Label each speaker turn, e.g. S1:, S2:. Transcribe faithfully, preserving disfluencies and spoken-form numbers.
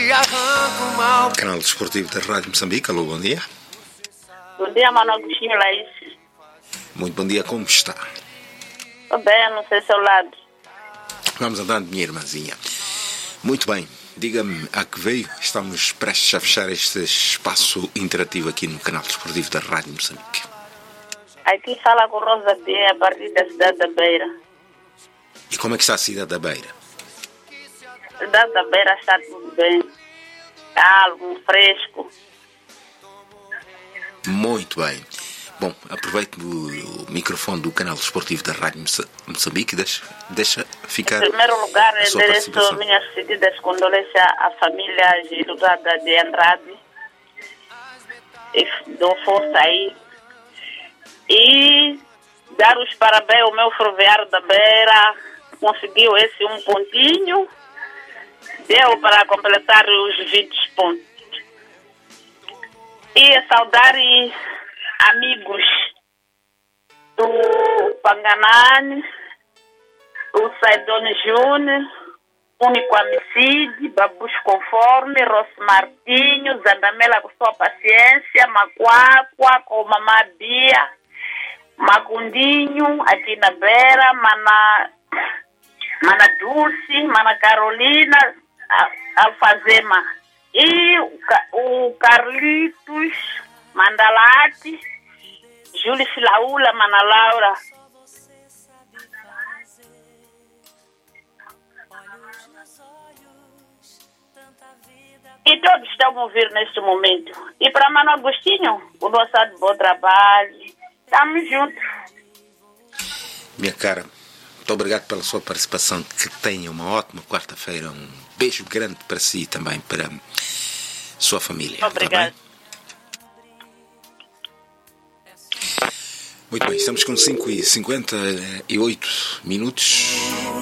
S1: Canal Desportivo da Rádio Moçambique, alô, bom dia.
S2: Bom dia, Mano Agostinho Laís.
S1: Muito bom dia, como está?
S2: Estou bem, não sei seu lado.
S1: Vamos andando, minha irmãzinha. Muito bem, diga-me a que veio. Estamos prestes a fechar este espaço interativo aqui no Canal Desportivo da Rádio Moçambique.
S2: Aqui fala com Rosa B, a partir da cidade da Beira.
S1: E como é que está a cidade da Beira?
S2: A cidade da Beira está tudo bem. Calmo, fresco.
S1: Muito bem. Bom, aproveito o microfone do Canal Desportivo da Rádio Moçambique e deixa, deixa ficar.
S2: Em primeiro lugar,
S1: a sua
S2: endereço
S1: participação.
S2: minhas sentidas condolências à família Gilurada de Andrade. E dou força aí. E dar os parabéns ao meu ferroviário da Beira. Conseguiu esse um pontinho. Deu para completar os vinte pontos. E saudar amigos do Panganani, o Saidone Júnior, Único Amicide, Babus Conforme, Ross Martinho, Zandamela com sua paciência, Macuacua com Mamá Bia, Macundinho, aqui na Beira, Mana, Mana Dulce, Mana Carolina, Alfazema. E o, o Carlitos, Mandalate, Júlio Filaula, Mana Laura. E todos estão a ouvir neste momento. E para Mano Agostinho, o nosso bom trabalho. Estamos juntos.
S1: Minha cara, muito obrigado pela sua participação. Que tenha uma ótima quarta-feira. Um beijo grande para si e também para sua família.
S2: Obrigado.
S1: Tá bem? Muito bem, estamos com cinco e cinquenta e oito minutos.